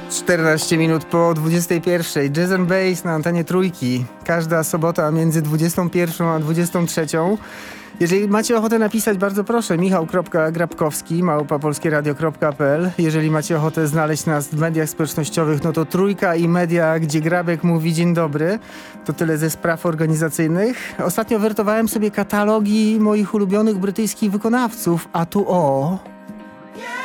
14 minut po 21. Jazz and Bass na antenie Trójki. Każda sobota między 21 a 23. Jeżeli macie ochotę napisać, bardzo proszę, michał.grabkowski@polskieradio.pl. Jeżeli macie ochotę znaleźć nas w mediach społecznościowych, no to Trójka i media, gdzie Grabek mówi dzień dobry. To tyle ze spraw organizacyjnych. Ostatnio wertowałem sobie katalogi moich ulubionych brytyjskich wykonawców, a tu